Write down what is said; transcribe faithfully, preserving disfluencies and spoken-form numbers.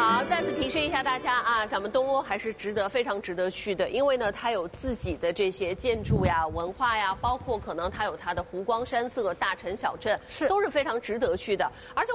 好，再次提示一下大家啊，咱们东欧还是值得、非常值得去的，因为呢，它有自己的这些建筑呀、文化呀，包括可能它有它的湖光山色、大城小镇， 是都是非常值得去的，而且。